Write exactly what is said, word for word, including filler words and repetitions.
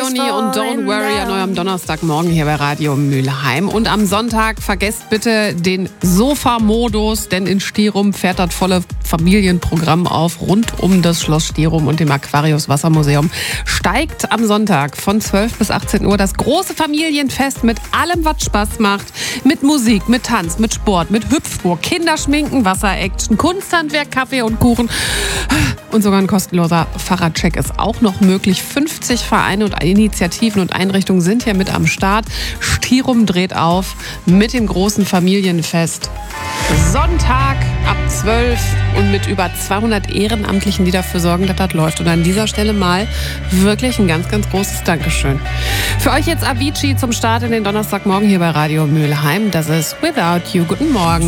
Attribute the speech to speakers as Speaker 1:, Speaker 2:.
Speaker 1: Leonie und Don't Worry an eurem Donnerstagmorgen hier bei Radio Mülheim. Und am Sonntag vergesst bitte den Sofa-Modus, denn in Stirum fährt das volle Familienprogramm auf rund um das Schloss Stirum und dem Aquarius Wassermuseum. Steigt am Sonntag von zwölf bis achtzehn Uhr das große Familienfest mit allem, was Spaß macht. Mit Musik, mit Tanz, mit Sport, mit Hüpfburg, Kinderschminken, Wasseraction, Kunsthandwerk, Kaffee und Kuchen. Und sogar ein kostenloser Fahrradcheck ist auch noch möglich. fünfzig Vereine und Initiativen und Einrichtungen sind hier mit am Start. Stirum dreht auf mit dem großen Familienfest. Sonntag ab zwölf und mit über zweihundert Ehrenamtlichen, die dafür sorgen, dass das läuft. Und an dieser Stelle mal wirklich ein ganz, ganz großes Dankeschön. Für euch jetzt Avicii zum Start in den Donnerstagmorgen hier bei Radio Mülheim. Das ist Without You. Guten Morgen.